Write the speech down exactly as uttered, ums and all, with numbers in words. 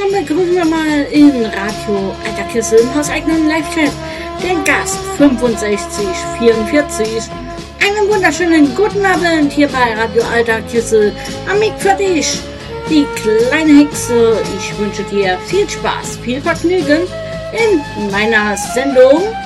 dann begrüßen wir mal in Radio Alter Kissel im hauseigenen Live-Chat den Gast fünfundsechzig vierundvierzig. Einen wunderschönen guten Abend hier bei Radio Alter Kissel. Amik für dich, die kleine Hexe. Ich wünsche dir viel Spaß, viel Vergnügen in meiner Sendung